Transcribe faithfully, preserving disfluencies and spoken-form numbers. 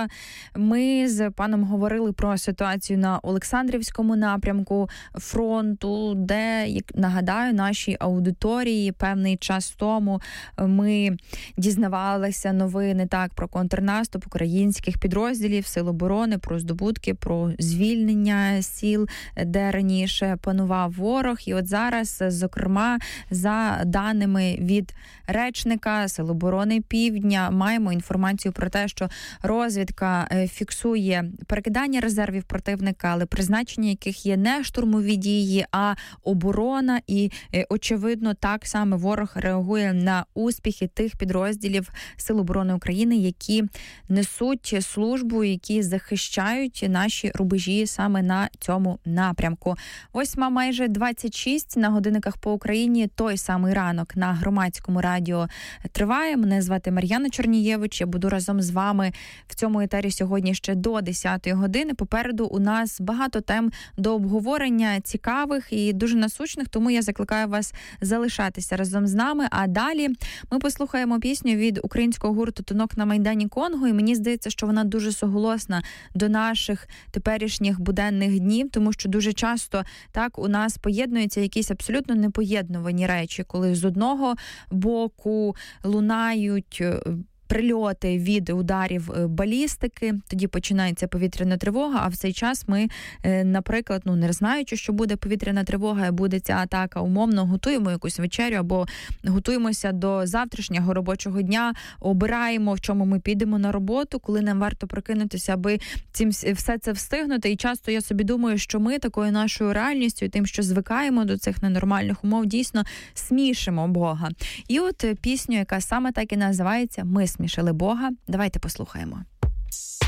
Вчора ми з паном говорили про ситуацію на Олександрівському напрямку фронту, де, як нагадаю, нашій аудиторії певний час тому ми дізнавалися новини так про контрнаступ українських підрозділів Сил оборони, про здобутки, про звільнення сіл, де раніше панував ворог. І от зараз, зокрема, за даними від речника Сил оборони Півдня, маємо інформацію про те, що розвідка фіксує перекидання резервів противника, але призначення яких є не штурмові дії, а оборона. І, очевидно, так саме ворог реагує на успіхи тих підрозділів Сил оборони України, які несуть службу, які захищають наші рубежі саме на цьому напрямку. Восьма майже двадцять шість на годинниках по Україні. Той самий ранок на Громадському радіо триває. Мене звати Мар'яна Чернієвич. Я буду разом з вами в цьому етері сьогодні ще до десятої години. Попереду у нас багато тем до обговорення, цікавих і дуже насущних, тому я закликаю вас залишатися разом з нами. А далі ми послухаємо пісню від українського гурту «Тонок на Майдані Конго», і мені здається, що вона дуже суголосна до наших теперішніх буденних днів, тому що дуже часто так у нас поєднуються якісь абсолютно непоєднувані речі, коли з одного боку лунають прильоти від ударів балістики, тоді починається повітряна тривога, а в цей час ми, наприклад, ну не знаючи, що буде повітряна тривога, і буде ця атака, умовно готуємо якусь вечерю або готуємося до завтрашнього робочого дня, обираємо, в чому ми підемо на роботу, коли нам варто прокинутися, аби цим все це встигнути. І часто я собі думаю, що ми такою нашою реальністю, тим, що звикаємо до цих ненормальних умов, дійсно смішимо Бога. І от пісню, яка саме так і називається «Ми смішили Бога», давайте послухаємо.